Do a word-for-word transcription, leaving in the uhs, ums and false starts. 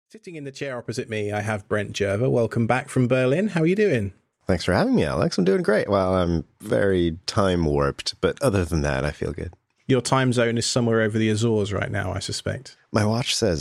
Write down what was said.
Sitting in the chair opposite me, I have Brent Jerver. Welcome back from Berlin. How are you doing? Thanks for having me, Alex. I'm doing great. Well, I'm very time warped, but other than that, I feel good. Your time zone is somewhere over the Azores right now, I suspect. My watch says